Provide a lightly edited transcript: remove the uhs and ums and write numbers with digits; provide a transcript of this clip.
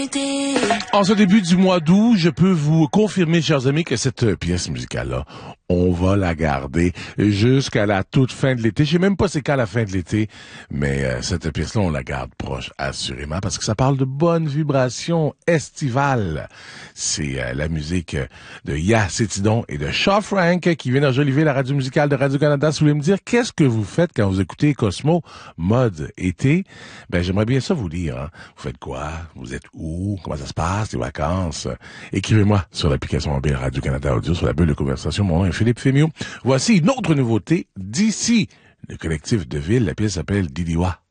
En ce début du mois d'août, je peux vous confirmer, chers amis, que cette pièce musicale-là, on va la garder jusqu'à la toute fin de l'été. Je sais même pas c'est quand la fin de l'été, mais cette pièce-là, on la garde proche, assurément, parce que ça parle de bonnes vibrations estivales. C'est la musique de Ya Cétidon et de Shaw Frank qui viennent enjoliver la radio musicale de Radio-Canada. Si vous voulez me dire qu'est-ce que vous faites quand vous écoutez Cosmo mode été, ben j'aimerais bien ça vous lire. Hein. Vous faites quoi? Vous êtes où? Comment ça se passe? Les vacances? Écrivez-moi sur l'application mobile Radio-Canada Audio, sur la bulle de conversation. Mon nom est Philippe Fémiot. Voici une autre nouveauté d'ici le collectif de ville. La pièce s'appelle Didiwa.